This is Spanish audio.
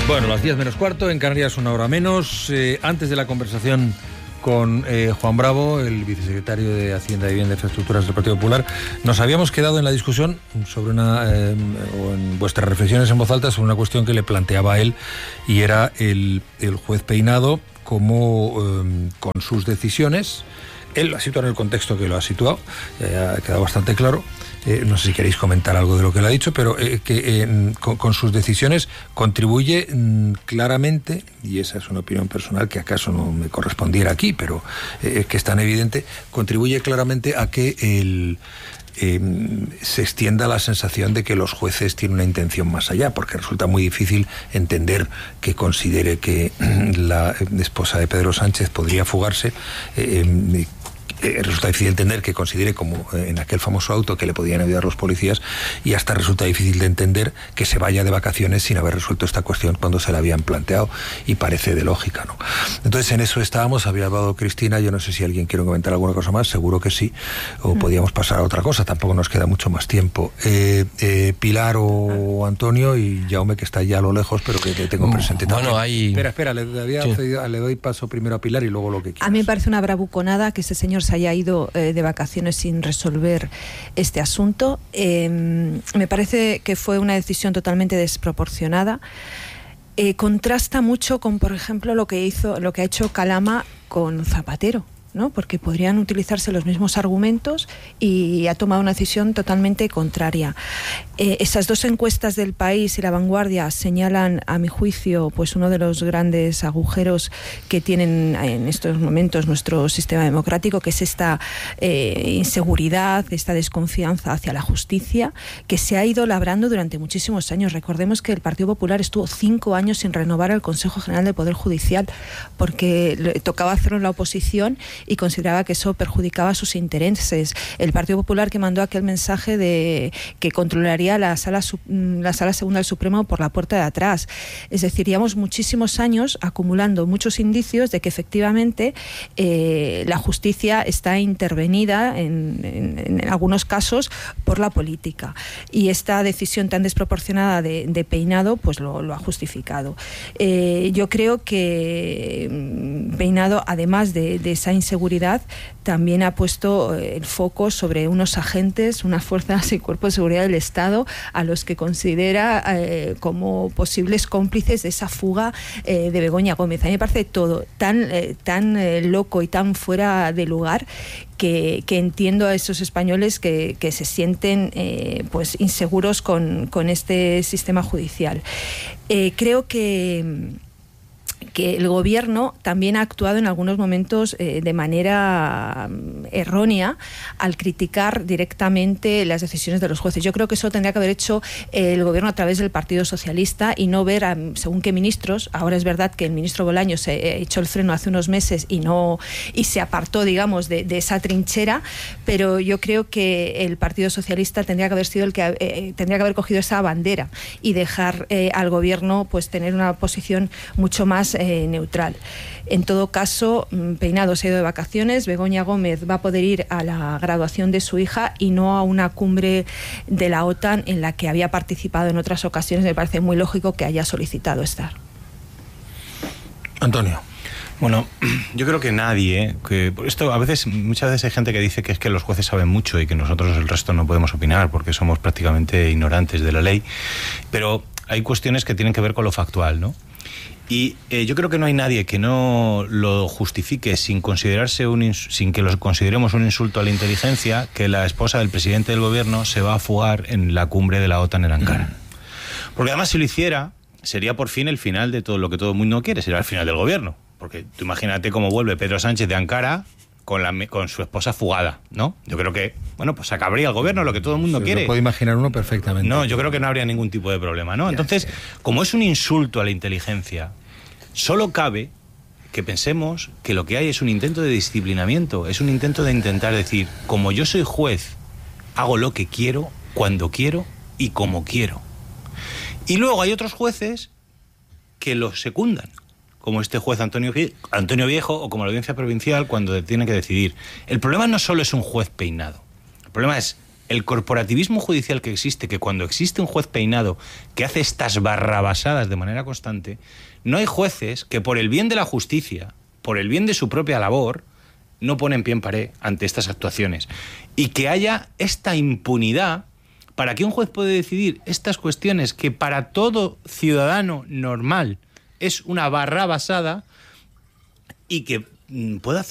Bueno, las 10 menos cuarto, en Canarias una hora menos. Antes de la conversación con Juan Bravo, el vicesecretario de Hacienda, Vivienda e Infraestructuras del Partido Popular, nos habíamos quedado en la discusión sobre o en vuestras reflexiones en voz alta, sobre una cuestión que le planteaba a él, y era el juez Peinado, como con sus decisiones, él lo ha situado en el contexto que lo ha situado, ha quedado bastante claro. No sé si queréis comentar algo de lo que le ha dicho, pero que con sus decisiones contribuye claramente, y esa es una opinión personal que acaso no me correspondiera aquí, pero que es tan evidente, contribuye claramente a que se extienda la sensación de que los jueces tienen una intención más allá, porque resulta muy difícil entender que considere que la esposa de Pedro Sánchez podría fugarse. Resulta difícil entender que considere, como en aquel famoso auto, que le podían ayudar los policías, y hasta resulta difícil de entender que se vaya de vacaciones sin haber resuelto esta cuestión cuando se la habían planteado, y parece de lógica, ¿no? Entonces en eso estábamos, había hablado Cristina, yo no sé si alguien quiere comentar alguna cosa más, seguro que sí, o podíamos pasar a otra cosa, tampoco nos queda mucho más tiempo. Pilar o Antonio, y Jaume, que está ya a lo lejos, pero que tengo presente también. Bueno, hay... Espera, le doy paso primero a Pilar y luego lo que quieras. A mí me parece una bravuconada que ese señor se haya ido de vacaciones sin resolver este asunto. Me parece que fue una decisión totalmente desproporcionada. Contrasta mucho con, por ejemplo, lo que ha hecho Calama con Zapatero, ¿no? Porque podrían utilizarse los mismos argumentos, y ha tomado una decisión totalmente contraria. Esas dos encuestas del País y La Vanguardia señalan, a mi juicio, pues uno de los grandes agujeros que tienen en estos momentos nuestro sistema democrático, que es esta inseguridad, esta desconfianza hacia la justicia, que se ha ido labrando durante muchísimos años. Recordemos que el Partido Popular estuvo 5 años sin renovar el Consejo General del Poder Judicial, porque le tocaba hacerlo en la oposición y consideraba que eso perjudicaba sus intereses. El Partido Popular, que mandó aquel mensaje de que controlaría la sala segunda del Supremo por la puerta de atrás. Es decir, llevamos muchísimos años acumulando muchos indicios de que efectivamente la justicia está intervenida en algunos casos por la política, y esta decisión tan desproporcionada de Peinado pues lo ha justificado. Yo creo que Peinado, además de esa inseguridad, también ha puesto el foco sobre unos agentes, unas fuerzas y cuerpos de seguridad del Estado a los que considera como posibles cómplices de esa fuga de Begoña Gómez. A mí me parece todo tan loco y tan fuera de lugar que entiendo a esos españoles que se sienten pues inseguros con este sistema judicial. Creo que el gobierno también ha actuado en algunos momentos de manera errónea al criticar directamente las decisiones de los jueces. Yo creo que eso tendría que haber hecho el gobierno a través del Partido Socialista, y no ver según qué ministros. Ahora es verdad que el ministro Bolaños se echó el freno hace unos meses y se apartó, digamos, de esa trinchera, pero yo creo que el Partido Socialista tendría que haber sido el que tendría que haber cogido esa bandera y dejar al gobierno pues tener una posición mucho más neutral. En todo caso, Peinado se ha ido de vacaciones, Begoña Gómez va a poder ir a la graduación de su hija y no a una cumbre de la OTAN en la que había participado en otras ocasiones. Me parece muy lógico que haya solicitado estar. Antonio. Bueno, yo creo que nadie, que esto muchas veces hay gente que dice que es que los jueces saben mucho y que nosotros el resto no podemos opinar porque somos prácticamente ignorantes de la ley, pero hay cuestiones que tienen que ver con lo factual, ¿no? Y yo creo que no hay nadie que no lo justifique sin que lo consideremos un insulto a la inteligencia, que la esposa del presidente del gobierno se va a fugar en la cumbre de la OTAN en Ankara. Porque además, si lo hiciera, sería por fin el final de todo lo que todo el mundo quiere, sería el final del gobierno. Porque tú imagínate cómo vuelve Pedro Sánchez de Ankara con su esposa fugada, ¿no? Yo creo que, bueno, pues acabaría el gobierno, lo que todo el mundo quiere. Lo puede imaginar uno perfectamente. No, yo creo que no habría ningún tipo de problema, ¿no? Entonces, como es un insulto a la inteligencia, solo cabe que pensemos que lo que hay es un intento de disciplinamiento, es un intento de intentar decir, como yo soy juez, hago lo que quiero, cuando quiero y como quiero. Y luego hay otros jueces que lo secundan, como este juez Antonio Viejo, o como la Audiencia Provincial, cuando tiene que decidir. El problema no solo es un juez Peinado, el problema es el corporativismo judicial que existe, que cuando existe un juez peinado que hace estas barrabasadas de manera constante, no hay jueces que por el bien de la justicia, por el bien de su propia labor, no ponen pie en pared ante estas actuaciones. Y que haya esta impunidad para que un juez pueda decidir estas cuestiones que para todo ciudadano normal es una barrabasada y que pueda